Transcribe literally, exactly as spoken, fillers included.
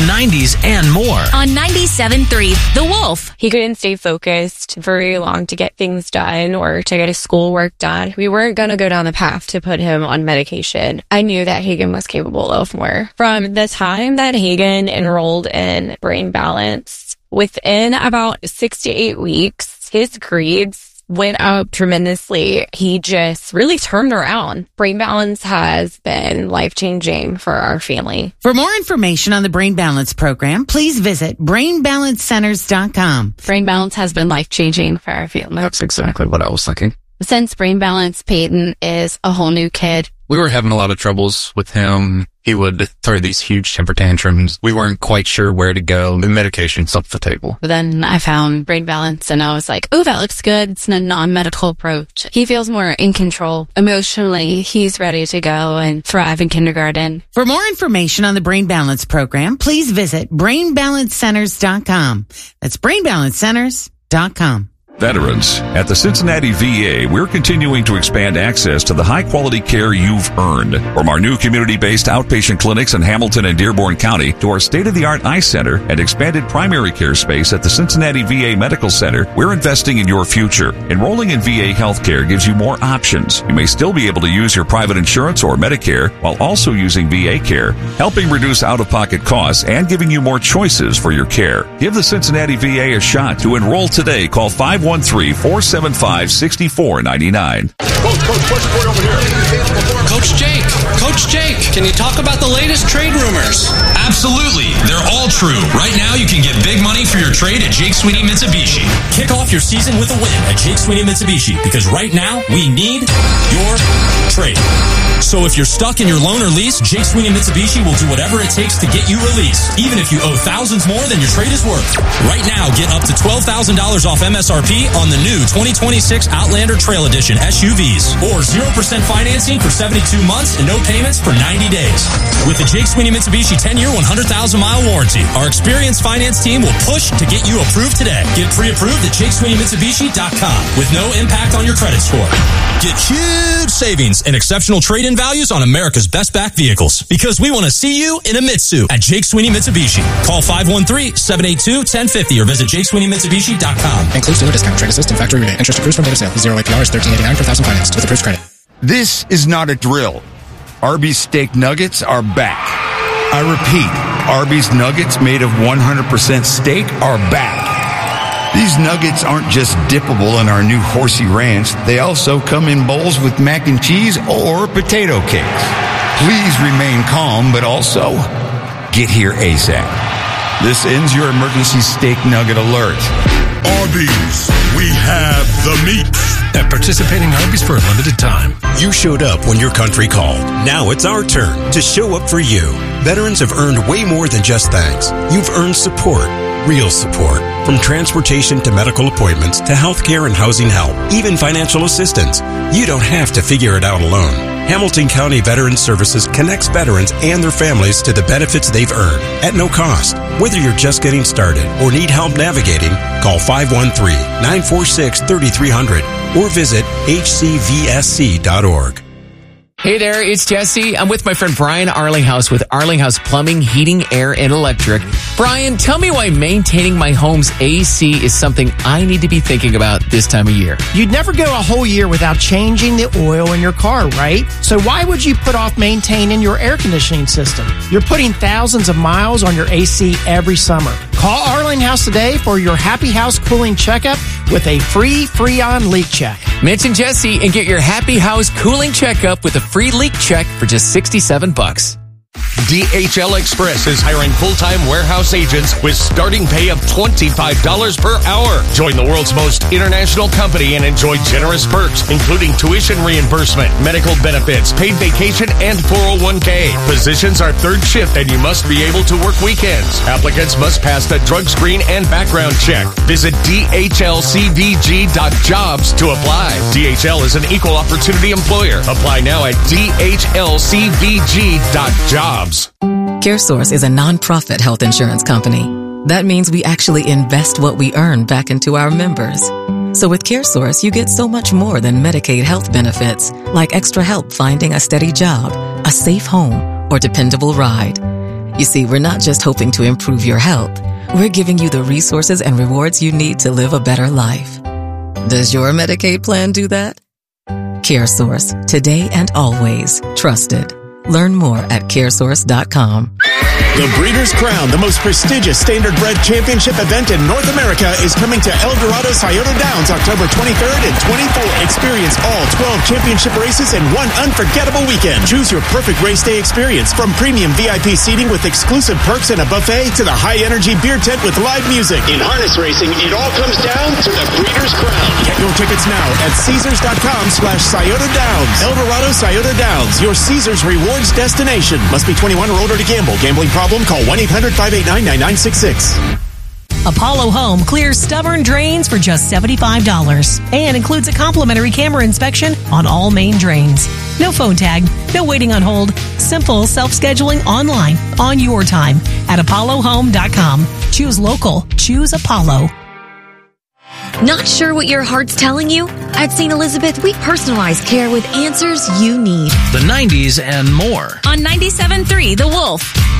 nineties, and more. On ninety-seven point three, The Wolf. He couldn't stay focused very long to get things done or to get his schoolwork done. We weren't going to go down the path to put him on medication. I knew that Hagen was capable of more. From the time that Hagen enrolled in Brain Balance, within about six to eight weeks, his grades went up tremendously. He just really turned around. Brain Balance has been life-changing for our family. For more information on the Brain Balance program, please visit brain balance centers dot com. Brain Balance has been life-changing for our family. That's exactly what I was thinking. Since Brain Balance, Peyton is a whole new kid. We were having a lot of troubles with him. He would throw these huge temper tantrums. We weren't quite sure where to go. The medication's off the table. But then I found Brain Balance and I was like, oh, that looks good. It's a non-medical approach. He feels more in control. Emotionally, he's ready to go and thrive in kindergarten. For more information on the Brain Balance program, please visit brain balance centers dot com. That's brain balance centers dot com. Veterans, at the Cincinnati V A, we're continuing to expand access to the high-quality care you've earned. From our new community-based outpatient clinics in Hamilton and Dearborn County to our state-of-the-art eye center and expanded primary care space at the Cincinnati V A Medical Center, we're investing in your future. Enrolling in V A healthcare gives you more options. You may still be able to use your private insurance or Medicare while also using V A care, helping reduce out-of-pocket costs and giving you more choices for your care. Give the Cincinnati V A a shot. To enroll today, call five one three, four seven five, six four nine nine. Coach, Coach, Coach, over here. Coach Jake, Coach Jake, can you talk about the latest trade rumors? Absolutely. They're all true. Right now, you can get big money for your trade at Jake Sweeney Mitsubishi. Kick off your season with a win at Jake Sweeney Mitsubishi because right now, we need your trade. So if you're stuck in your loan or lease, Jake Sweeney Mitsubishi will do whatever it takes to get you released, even if you owe thousands more than your trade is worth. Right now, get up to twelve thousand dollars off M S R P on the new twenty twenty-six Outlander Trail Edition S U Vs, or zero percent financing for seventy-two months and no payments for ninety days. With the Jake Sweeney Mitsubishi ten-year, one hundred thousand mile warranty, our experienced finance team will push to get you approved today. Get pre-approved at Jake Sweeney Mitsubishi dot com with no impact on your credit score. Get huge savings and exceptional trade-in values on America's best back vehicles because we want to see you in a Mitsu at Jake Sweeney Mitsubishi. Call five one three, seven eight two, one zero five zero or visit Jake Sweeney Mitsubishi dot com. Includes dealer discount, trade assist, and factory rebate. Interest accrues from data sale. Zero A P R is thirteen eighty-nine per thousand financed with approved credit. This is not a drill. Arby's steak nuggets are back. I repeat, Arby's nuggets made of one hundred percent steak are back. These nuggets aren't just dippable in our new Horsey Ranch. They also come in bowls with mac and cheese or potato cakes. Please remain calm, but also get here ASAP. This ends your emergency steak nugget alert. Arby's, we have the meat. At participating Arby's for a limited time. You showed up when your country called. Now it's our turn to show up for you. Veterans have earned way more than just thanks. You've earned support. Real support. From transportation to medical appointments to healthcare and housing help, even financial assistance. You don't have to figure it out alone. Hamilton County Veterans Services connects veterans and their families to the benefits they've earned at no cost. Whether you're just getting started or need help navigating, call five one three, nine four six, three three zero zero or visit H C V S C dot org. Hey there, it's Jesse. I'm with my friend Brian Arlinghouse with Arlinghouse Plumbing, Heating, Air, and Electric. Brian, tell me why maintaining my home's A C is something I need to be thinking about this time of year. You'd never go a whole year without changing the oil in your car, right? So why would you put off maintaining your air conditioning system? You're putting thousands of miles on your A C every summer. Call Arlinghouse today for your Happy House cooling checkup with a free Freon leak check. Mention Jesse and get your Happy House cooling checkup with a free leak check for just sixty-seven bucks. D H L Express is hiring full-time warehouse agents with starting pay of twenty-five dollars per hour. Join the world's most international company and enjoy generous perks, including tuition reimbursement, medical benefits, paid vacation, and four oh one k. Positions are third shift and you must be able to work weekends. Applicants must pass the drug screen and background check. Visit D H L C V G dot jobs to apply. D H L is an equal opportunity employer. Apply now at D H L C V G dot jobs. CareSource is a nonprofit health insurance company. That means we actually invest what we earn back into our members. So with CareSource, you get so much more than Medicaid health benefits, like extra help finding a steady job, a safe home, or dependable ride. You see, we're not just hoping to improve your health. We're giving you the resources and rewards you need to live a better life. Does your Medicaid plan do that? CareSource, today and always trusted. Learn more at caresource dot com. The Breeders' Crown, the most prestigious standardbred championship event in North America, is coming to El Dorado Scioto Downs October twenty-third and twenty-fourth. Experience all twelve championship races in one unforgettable weekend. Choose your perfect race day experience, from premium V I P seating with exclusive perks and a buffet to the high-energy beer tent with live music. In harness racing, it all comes down to the Breeders' Crown. Get your tickets now at Caesars dot com slash Scioto Downs. El Dorado Scioto Downs, your Caesars rewards destination. Must be twenty-one or older to gamble. Gambling problem? Call one eight hundred five eight nine nine nine six six. Apollo Home clears stubborn drains for just seventy-five dollars and includes a complimentary camera inspection on all main drains. No phone tag, no waiting on hold. Simple self-scheduling online on your time at apollo home dot com. Choose local. Choose Apollo. Not sure what your heart's telling you? At Saint Elizabeth, we personalize care with answers you need. The nineties and more. On ninety-seven point three The Wolf.